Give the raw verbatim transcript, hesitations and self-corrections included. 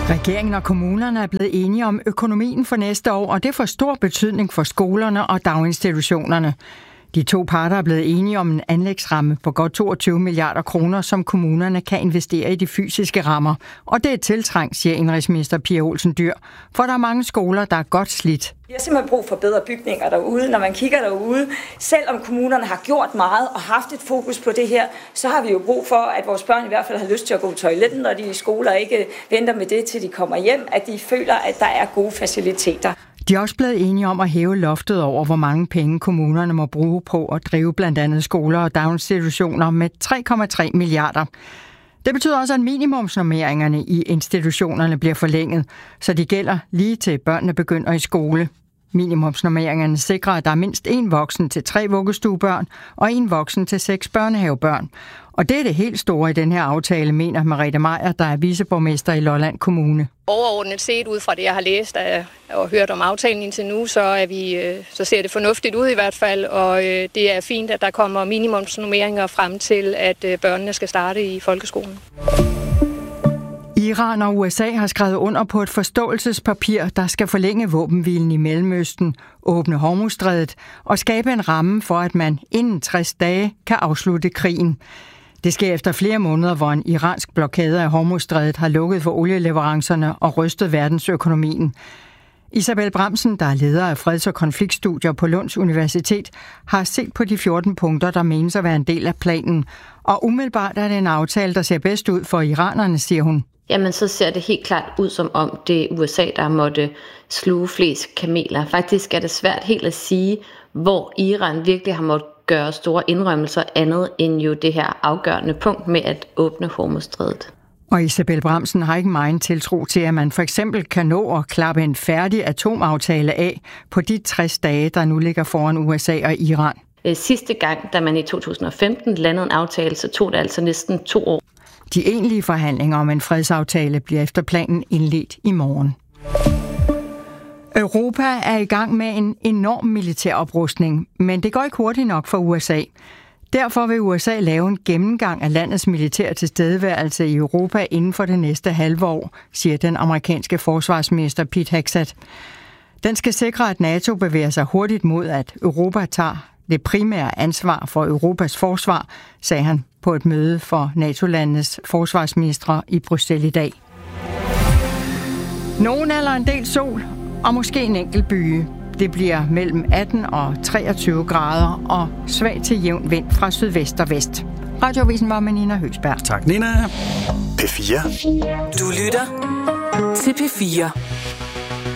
Regeringen og kommunerne er blevet enige om økonomien for næste år, og det får stor betydning for skolerne og daginstitutionerne. De to parter er blevet enige om en anlægsramme på godt toogtyve milliarder kroner, som kommunerne kan investere i de fysiske rammer. Og det er tiltrængt, siger indenrigsminister Pia Olsen Dyhr, for der er mange skoler, der er godt slidt. Vi har simpelthen brug for bedre bygninger derude. Når man kigger derude, selvom kommunerne har gjort meget og haft et fokus på det her, så har vi jo brug for, at vores børn i hvert fald har lyst til at gå på toiletten, når de i skoler ikke venter med det, til de kommer hjem, at de føler, at der er gode faciliteter. De er også blevet enige om at hæve loftet over, hvor mange penge kommunerne må bruge på at drive blandt andet skoler og daginstitutioner med tre komma tre milliarder. Det betyder også, at minimumsnormeringerne i institutionerne bliver forlænget, så de gælder lige til børnene begynder i skole. Minimumsnormeringerne sikrer, at der er mindst én voksen til tre vuggestuebørn og én voksen til seks børnehavebørn. Og det er det helt store i den her aftale, mener Merete Meier, der er viceborgmester i Lolland Kommune. Overordnet set ud fra det, jeg har læst og hørt om aftalen indtil nu, så, er vi, så ser det fornuftigt ud i hvert fald, og det er fint, at der kommer minimumsnormeringer frem til, at børnene skal starte i folkeskolen. Iran og U S A har skrevet under på et forståelsespapir, der skal forlænge våbenhvilen i Mellemøsten, åbne Hormuzstrædet og skabe en ramme for, at man inden tres dage kan afslutte krigen. Det sker efter flere måneder, hvor en iransk blokade af Hormuzstrædet har lukket for olieleverancerne og rystet verdensøkonomien. Isabel Bramsen, der er leder af freds- og konfliktstudier på Lunds Universitet, har set på de fjorten punkter, der menes at være en del af planen. Og umiddelbart er det en aftale, der ser bedst ud for iranerne, siger hun. Jamen, så ser det helt klart ud som om det er U S A, der måtte sluge flest kameler. Faktisk er det svært helt at sige, hvor Iran virkelig har måttet gøre store indrømmelser andet end jo det her afgørende punkt med at åbne Hormuzstrædet. Og Isabel Bramsen har ikke meget tiltro til, at man for eksempel kan nå at klappe en færdig atomaftale af på de tres dage, der nu ligger foran U S A og Iran. Sidste gang, da man i to tusind og femten landede en aftale, så tog det altså næsten to år. De egentlige forhandlinger om en fredsaftale bliver efter planen indledt i morgen. Europa er i gang med en enorm militær oprustning, men det går ikke hurtigt nok for U S A. Derfor vil U S A lave en gennemgang af landets militære tilstedeværelse i Europa inden for det næste halve år, siger den amerikanske forsvarsminister Pete Hegseth. Den skal sikre, at NATO bevæger sig hurtigt mod, at Europa tager det primære ansvar for Europas forsvar, sagde han på et møde for NATO-landenes forsvarsministre i Bruxelles i dag. Nogen eller en del sol, og måske en enkelt byge. Det bliver mellem atten og treogtyve grader og svag til jævn vind fra sydvest og vest. Radioavisen var med Nina Høgsberg. Tak, Nina. P fire. Du lytter til P fire.